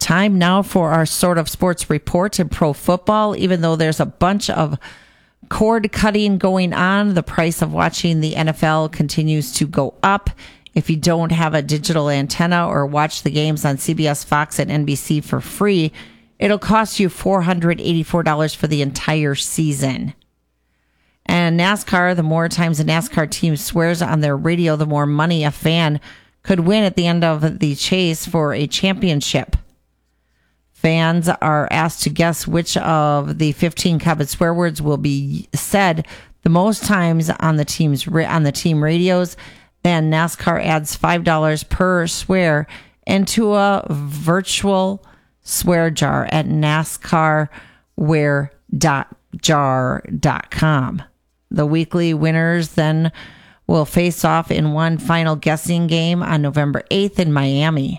Time now for our sort of sports report in pro football. Even though there's a bunch of cord cutting going on, the price of watching the NFL continues to go up. If you don't have a digital antenna or watch the games on CBS, Fox, and NBC for free, it'll cost you $484 for the entire season. And NASCAR, the more times a NASCAR team swears on their radio, the more money a fan could win at the end of the chase for a championship. Fans are asked to guess which of the 15 coveted swear words will be said the most times on the team radios. Then NASCAR adds $5 per swear into a virtual swear jar at NASCARWare.jar.com. The weekly winners then will face off in one final guessing game on November 8th in Miami.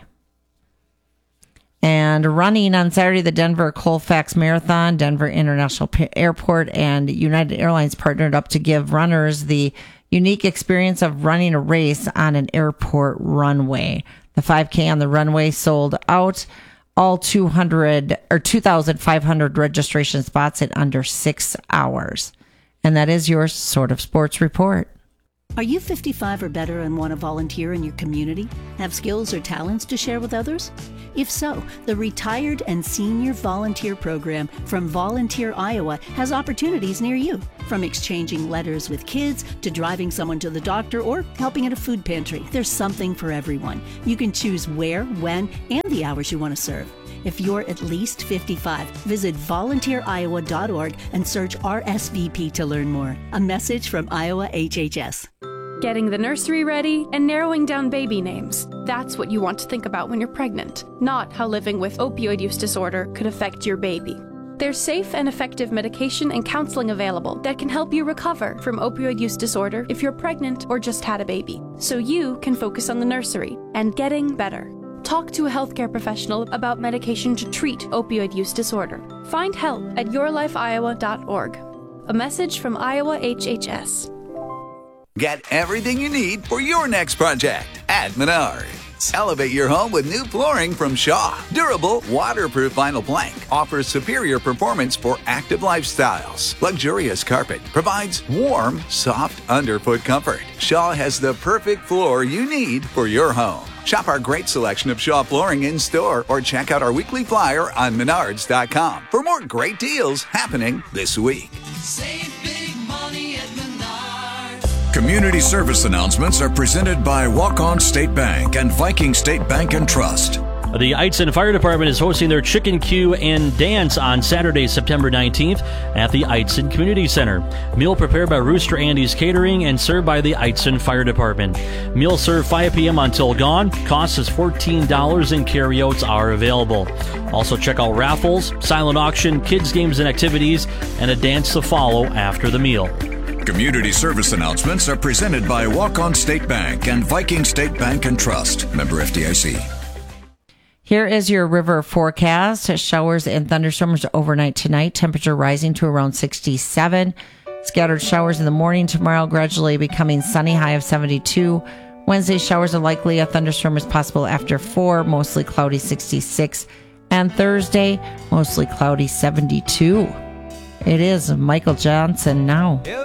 And running on Saturday, the Denver Colfax Marathon, Denver International Airport, and United Airlines partnered up to give runners the unique experience of running a race on an airport runway. The 5K on the runway sold out all 2,500 registration spots in under 6 hours. And that is your sort of sports report. Are you 55 or better and want to volunteer in your community? Have skills or talents to share with others? If so, the Retired and Senior Volunteer Program from Volunteer Iowa has opportunities near you. From exchanging letters with kids to driving someone to the doctor or helping at a food pantry, there's something for everyone. You can choose where, when, and the hours you want to serve. If you're at least 55, visit volunteeroiowa.org and search RSVP to learn more. A message from Iowa HHS. Getting the nursery ready and narrowing down baby names. That's what you want to think about when you're pregnant, not how living with opioid use disorder could affect your baby. There's safe and effective medication and counseling available that can help you recover from opioid use disorder if you're pregnant or just had a baby, so you can focus on the nursery and getting better. Talk to a healthcare professional about medication to treat opioid use disorder. Find help at yourlifeiowa.org. A message from Iowa HHS. Get everything you need for your next project at Menards. Elevate your home with new flooring from Shaw. Durable, waterproof vinyl plank offers superior performance for active lifestyles. Luxurious carpet provides warm, soft underfoot comfort. Shaw has the perfect floor you need for your home. Shop our great selection of Shaw flooring in store or check out our weekly flyer on Menards.com for more great deals happening this week. Save big money at Menards. Community service announcements are presented by Walk-On State Bank and Viking State Bank and Trust. The Eitzen Fire Department is hosting their Chicken Queue and Dance on Saturday, September 19th at the Eitzen Community Center. Meal prepared by Rooster Andy's Catering and served by the Eitzen Fire Department. Meal served 5 p.m. until gone. Cost is $14 and carryouts are available. Also check out raffles, silent auction, kids games and activities, and a dance to follow after the meal. Community service announcements are presented by Walk-On State Bank and Viking State Bank and Trust. Member FDIC. Here is your river forecast. Showers and thunderstorms overnight tonight. Temperature rising to around 67. Scattered showers in the morning tomorrow, gradually becoming sunny, high of 72. Wednesday, showers are likely. A thunderstorm is possible after 4, mostly cloudy, 66. And Thursday, mostly cloudy, 72. It is Michael Johnson now.